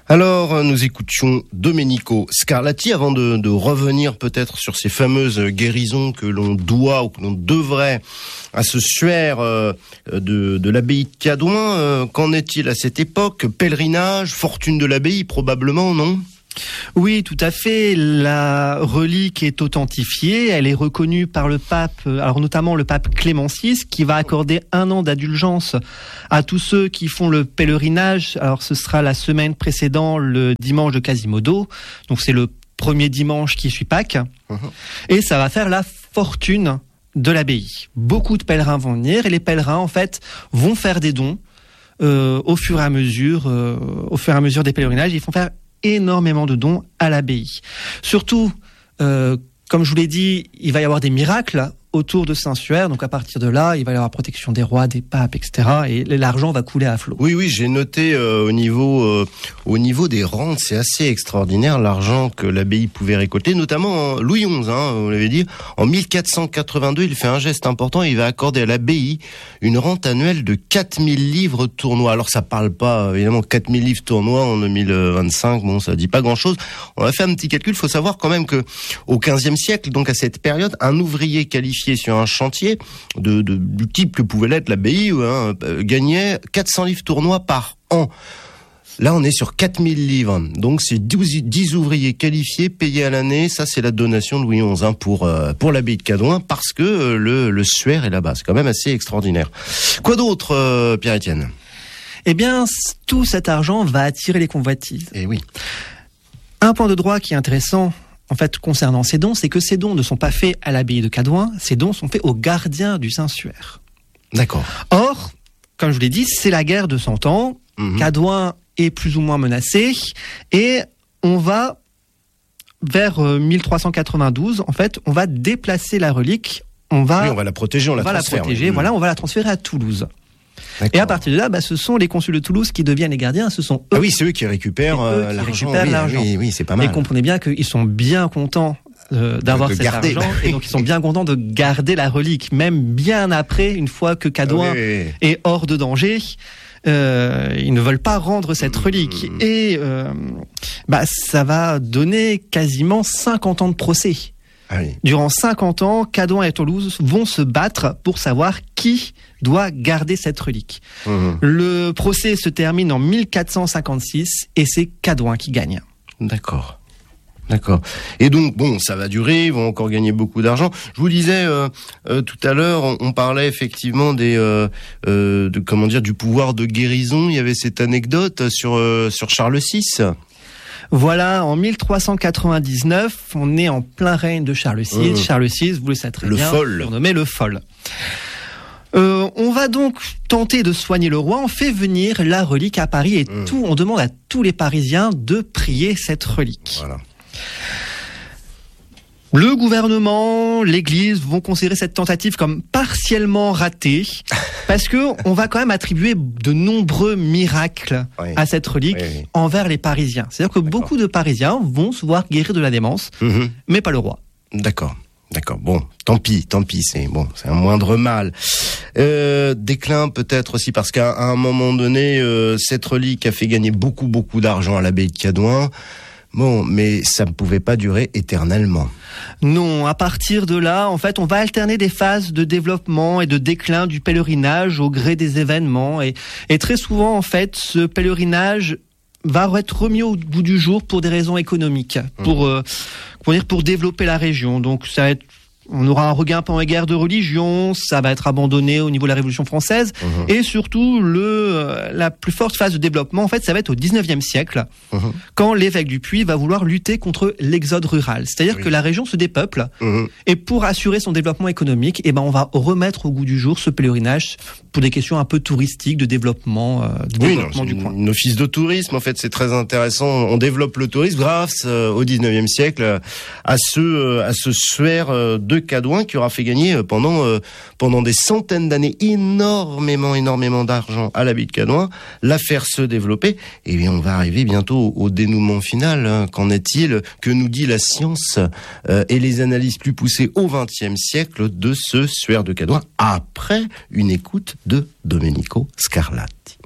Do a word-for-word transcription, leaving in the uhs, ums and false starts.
Alors, nous écoutions Domenico Scarlatti avant de, de revenir peut-être sur ces fameuses guérisons que l'on doit ou que l'on devrait à ce suaire euh, de, de l'abbaye de Cadouin. Euh, qu'en est-il à cette époque? Pèlerinage, fortune de l'abbaye probablement, non? Oui, tout à fait. La relique est authentifiée. Elle est reconnue par le pape, alors notamment le pape Clément six, qui va accorder un an d'indulgence à tous ceux qui font le pèlerinage. Alors, ce sera la semaine précédant le dimanche de Quasimodo. Donc, c'est le premier dimanche qui suit Pâques. Mmh. Et ça va faire la fortune de l'abbaye. Beaucoup de pèlerins vont venir et les pèlerins, en fait, vont faire des dons euh, au fur et à mesure, euh, au fur et à mesure des pèlerinages. Ils font faire énormément de dons à l'abbaye. Surtout, euh, comme je vous l'ai dit, il va y avoir des miracles autour de Saint-Suaire. Donc à partir de là, il va y avoir protection des rois, des papes, et cetera. Et l'argent va couler à flot. Oui, oui, j'ai noté euh, au niveau euh, au niveau des rentes, c'est assez extraordinaire l'argent que l'abbaye pouvait récolter, notamment en Louis onze, hein, vous l'avez dit. En mille quatre cent quatre-vingt-deux, il fait un geste important, il va accorder à l'abbaye une rente annuelle de quatre mille livres tournois. Alors ça parle pas, évidemment, quatre mille livres tournois en deux mille vingt-cinq, bon, ça dit pas grand-chose. On a fait un petit calcul, il faut savoir quand même que au quinzième siècle, donc à cette période, un ouvrier qualifié sur un chantier de, de, du type que pouvait l'être l'abbaye, hein, gagnait quatre cents livres tournois par an. Là, on est sur quatre mille livres. Donc, c'est dix ouvriers qualifiés payés à l'année. Ça, c'est la donation de Louis onze hein, pour, euh, pour l'abbaye de Cadouin parce que euh, le, le suaire est là-bas. C'est quand même assez extraordinaire. Quoi d'autre, euh, Pierre-Étienne? Eh bien, tout cet argent va attirer les convoitises. Eh oui. Un point de droit qui est intéressant, en fait, concernant ces dons, c'est que ces dons ne sont pas faits à l'abbaye de Cadouin, ces dons sont faits aux gardiens du Saint-Suaire. D'accord. Or, comme je vous l'ai dit, c'est la guerre de Cent Ans, mmh. Cadouin est plus ou moins menacé, et on va, vers euh, mille trois cent quatre-vingt-douze, en fait, on va déplacer la relique, on va... Oui, on va la protéger, on, on la va transfère. la protéger, oui. voilà, on va la transférer à Toulouse. Et à partir de là, bah, ce sont les consuls de Toulouse qui deviennent les gardiens. Ce sont eux. Ah oui, c'est eux qui récupèrent euh, l'argent. Oui, l'argent. Oui, oui, c'est pas mal. Et comprenez bien qu'ils sont bien contents euh, d'avoir cet garder. argent, et donc ils sont bien contents de garder la relique, même bien après, une fois que Cadouin oui, oui, oui. est hors de danger. Euh, ils ne veulent pas rendre cette relique. Mmh. Et euh, bah, ça va donner quasiment cinquante ans de procès. Ah oui. Durant cinquante ans, Cadouin et Toulouse vont se battre pour savoir qui doit garder cette relique. Mmh. Le procès se termine en mille quatre cent cinquante-six et c'est Cadouin qui gagne. D'accord. D'accord. Et donc, bon, ça va durer, ils vont encore gagner beaucoup d'argent. Je vous disais euh, euh, tout à l'heure, on, on parlait effectivement des, euh, euh, de comment dire, du pouvoir de guérison. Il y avait cette anecdote sur euh, sur Charles six. Voilà, en mille trois cent quatre-vingt-dix-neuf, on est en plein règne de Charles six. Mmh. Charles six, vous le savez très le bien, fol. surnommé le fol. Euh, on va donc tenter de soigner le roi. On fait venir la relique à Paris et mmh. tout. On demande à tous les Parisiens de prier cette relique. Voilà. Le gouvernement, l'Église vont considérer cette tentative comme partiellement ratée parce que on va quand même attribuer de nombreux miracles oui. à cette relique oui, oui. envers les Parisiens. C'est-à-dire que D'accord. beaucoup de Parisiens vont se voir guérir de la démence, mmh. mais pas le roi. D'accord. D'accord. Bon, tant pis, tant pis. C'est bon, c'est un moindre mal. Euh, déclin peut-être aussi parce qu'à un moment donné, euh, cette relique a fait gagner beaucoup, beaucoup d'argent à l'abbaye de Cadouin. Bon, mais ça ne pouvait pas durer éternellement. Non, à partir de là, en fait, on va alterner des phases de développement et de déclin du pèlerinage au gré des événements. Et, et très souvent, en fait, ce pèlerinage va être remis au bout du jour pour des raisons économiques, pour, mmh. euh, pour dire, pour développer la région. Donc, ça va être on aura un regain pendant les guerres de religion, ça va être abandonné au niveau de la Révolution française, mmh. et surtout le la plus forte phase de développement, en fait, ça va être au dix-neuvième siècle, mmh. quand l'évêque du Puy va vouloir lutter contre l'exode rural. C'est-à-dire oui. que la région se dépeuple, mmh. et pour assurer son développement économique, eh ben on va remettre au goût du jour ce pèlerinage pour des questions un peu touristiques, de développement, euh, de oui, développement non, du coin. Un office de tourisme, en fait, c'est très intéressant. On développe le tourisme grâce euh, au dix-neuvième siècle à ce euh, à ce suaire euh, de Cadouin qui aura fait gagner pendant euh, pendant des centaines d'années énormément énormément d'argent à l'abbaye de Cadouin. L'affaire se développait et bien on va arriver bientôt au, au dénouement final. Hein. Qu'en est-il? Que nous dit la science euh, et les analyses plus poussées au vingtième siècle de ce suaire de Cadouin après une écoute de Domenico Scarlatti?